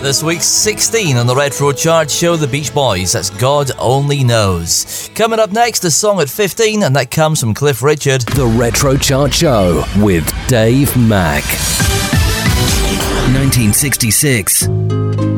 This week's 16 on the Retro Chart Show, The Beach Boys. That's God Only Knows. Coming up next, a song at 15, and that comes from Cliff Richard. The Retro Chart Show with Dave Mack. 1966.